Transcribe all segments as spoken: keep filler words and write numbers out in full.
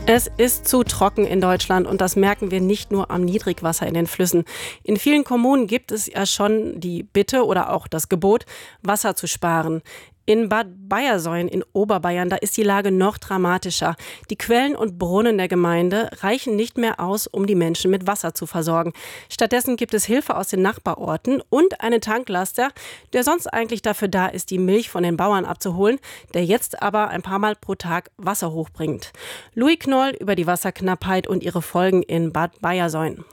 Es ist zu trocken in Deutschland und das merken wir nicht nur am Niedrigwasser in den Flüssen. In vielen Kommunen gibt es ja schon die Bitte oder auch das Gebot, Wasser zu sparen. In Bad Bayersoien in Oberbayern, da ist die Lage noch dramatischer. Die Quellen und Brunnen der Gemeinde reichen nicht mehr aus, um die Menschen mit Wasser zu versorgen. Stattdessen gibt es Hilfe aus den Nachbarorten und einen Tanklaster, der sonst eigentlich dafür da ist, die Milch von den Bauern abzuholen, der jetzt aber ein paar Mal pro Tag Wasser hochbringt. Louis Knoll über die Wasserknappheit und ihre Folgen in Bad Bayersoien.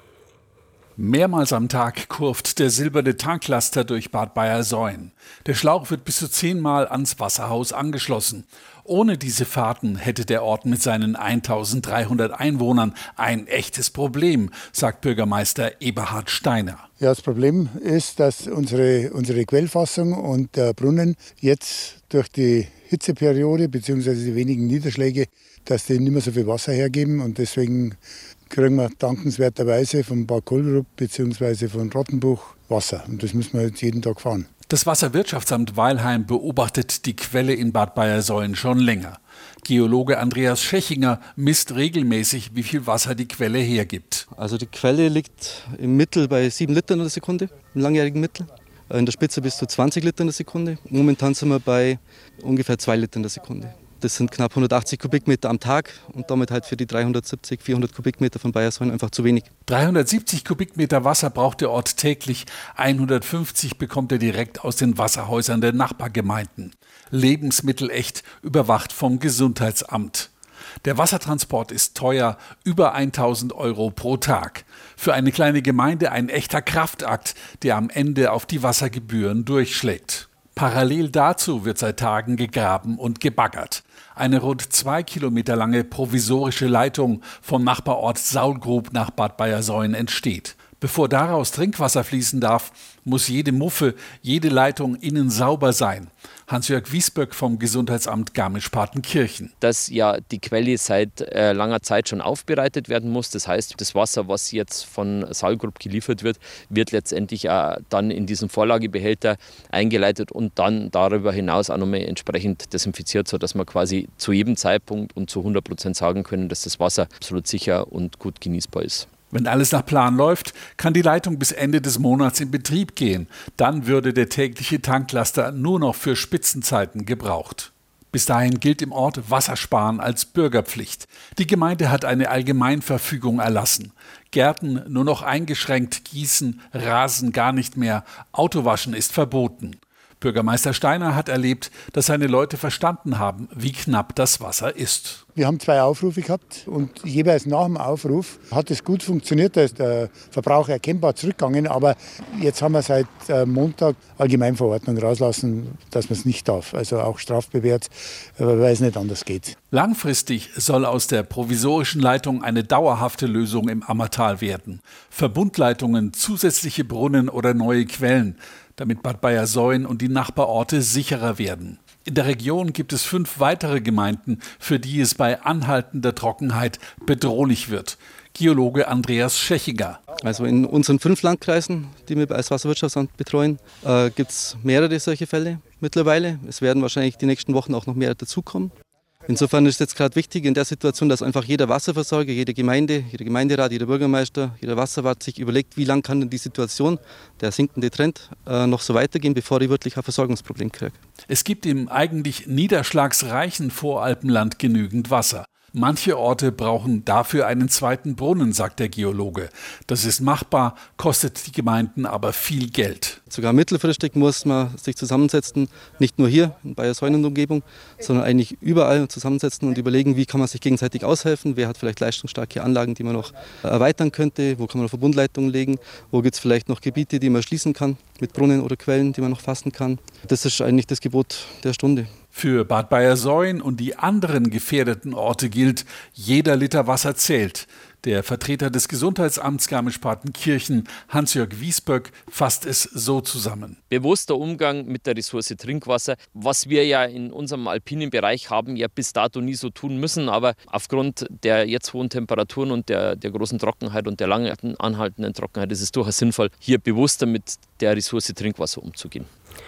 Mehrmals am Tag kurvt der silberne Tanklaster durch Bad Bayersoien. Der Schlauch wird bis zu zehnmal ans Wasserhaus angeschlossen. Ohne diese Fahrten hätte der Ort mit seinen eintausenddreihundert Einwohnern ein echtes Problem, sagt Bürgermeister Eberhard Steiner. Ja, das Problem ist, dass unsere, unsere Quellfassung und der Brunnen jetzt durch die Hitzeperiode bzw. die wenigen Niederschläge, dass die nicht mehr so viel Wasser hergeben, und deswegen kriegen wir dankenswerterweise von Bad Kohlrupp bzw. von Rottenbuch Wasser. Und das müssen wir jetzt jeden Tag fahren. Das Wasserwirtschaftsamt Weilheim beobachtet die Quelle in Bad Bayersoien schon länger. Geologe Andreas Schechinger misst regelmäßig, wie viel Wasser die Quelle hergibt. Also die Quelle liegt im Mittel bei sieben Litern in der Sekunde, im langjährigen Mittel. In der Spitze bis zu zwanzig Liter in der Sekunde. Momentan sind wir bei ungefähr zwei Liter in der Sekunde. Das sind knapp hundertachtzig Kubikmeter am Tag und damit halt für die dreihundertsiebzig, vierhundert Kubikmeter von Bayersoien einfach zu wenig. dreihundertsiebzig Kubikmeter Wasser braucht der Ort täglich, hundertfünfzig bekommt er direkt aus den Wasserhäusern der Nachbargemeinden. Lebensmittelecht, überwacht vom Gesundheitsamt. Der Wassertransport ist teuer, über tausend Euro pro Tag. Für eine kleine Gemeinde ein echter Kraftakt, der am Ende auf die Wassergebühren durchschlägt. Parallel dazu wird seit Tagen gegraben und gebaggert. Eine rund zwei Kilometer lange provisorische Leitung vom Nachbarort Saulgrub nach Bad Bayersoien entsteht. Bevor daraus Trinkwasser fließen darf, muss jede Muffe, jede Leitung innen sauber sein. Hans-Jörg Wiesböck vom Gesundheitsamt Garmisch-Partenkirchen. Dass ja die Quelle seit äh, langer Zeit schon aufbereitet werden muss. Das heißt, das Wasser, was jetzt von Saulgrub geliefert wird, wird letztendlich äh, dann in diesen Vorlagebehälter eingeleitet und dann darüber hinaus auch nochmal entsprechend desinfiziert, sodass wir quasi zu jedem Zeitpunkt und zu hundert Prozent sagen können, dass das Wasser absolut sicher und gut genießbar ist. Wenn alles nach Plan läuft, kann die Leitung bis Ende des Monats in Betrieb gehen. Dann würde der tägliche Tanklaster nur noch für Spitzenzeiten gebraucht. Bis dahin gilt im Ort Wassersparen als Bürgerpflicht. Die Gemeinde hat eine Allgemeinverfügung erlassen. Gärten nur noch eingeschränkt, Gießen, Rasen gar nicht mehr, Autowaschen ist verboten. Bürgermeister Steiner hat erlebt, dass seine Leute verstanden haben, wie knapp das Wasser ist. Wir haben zwei Aufrufe gehabt und jeweils nach dem Aufruf hat es gut funktioniert. Da ist der Verbrauch erkennbar zurückgegangen. Aber jetzt haben wir seit Montag Allgemeinverordnung rauslassen, dass man es nicht darf. Also auch strafbewehrt, weil es nicht anders geht. Langfristig soll aus der provisorischen Leitung eine dauerhafte Lösung im Ammertal werden. Verbundleitungen, zusätzliche Brunnen oder neue Quellen, damit Bad Bayersoien und die Nachbarorte sicherer werden. In der Region gibt es fünf weitere Gemeinden, für die es bei anhaltender Trockenheit bedrohlich wird. Geologe Andreas Schechinger. Also in unseren fünf Landkreisen, die wir als Wasserwirtschaftsamt betreuen, äh, gibt es mehrere solche Fälle mittlerweile. Es werden wahrscheinlich die nächsten Wochen auch noch mehr dazukommen. Insofern ist es jetzt gerade wichtig in der Situation, dass einfach jeder Wasserversorger, jede Gemeinde, jeder Gemeinderat, jeder Bürgermeister, jeder Wasserwart sich überlegt, wie lange kann denn die Situation, der sinkende Trend, äh, noch so weitergehen, bevor ich wirklich ein Versorgungsproblem kriege. Es gibt im eigentlich niederschlagsreichen Voralpenland genügend Wasser. Manche Orte brauchen dafür einen zweiten Brunnen, sagt der Geologe. Das ist machbar, kostet die Gemeinden aber viel Geld. Sogar mittelfristig muss man sich zusammensetzen, nicht nur hier in Bayersoien und Umgebung, sondern eigentlich überall zusammensetzen und überlegen, wie kann man sich gegenseitig aushelfen. Wer hat vielleicht leistungsstarke Anlagen, die man noch erweitern könnte? Wo kann man noch Verbundleitungen legen? Wo gibt es vielleicht noch Gebiete, die man schließen kann mit Brunnen oder Quellen, die man noch fassen kann? Das ist eigentlich das Gebot der Stunde. Für Bad Bayersoien und die anderen gefährdeten Orte gilt, jeder Liter Wasser zählt. Der Vertreter des Gesundheitsamts Garmisch-Partenkirchen, Hans-Jörg Wiesböck, fasst es so zusammen. Bewusster Umgang mit der Ressource Trinkwasser, was wir ja in unserem alpinen Bereich haben, ja bis dato nie so tun müssen. Aber aufgrund der jetzt hohen Temperaturen und der, der großen Trockenheit und der lange anhaltenden Trockenheit ist es durchaus sinnvoll, hier bewusster mit der Ressource Trinkwasser umzugehen.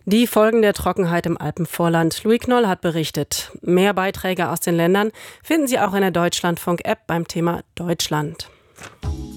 Die Folgen der Trockenheit im Alpenvorland. Louis Knoll hat berichtet. Mehr Beiträge aus den Ländern finden Sie auch in der Deutschlandfunk-App beim Thema Deutschland.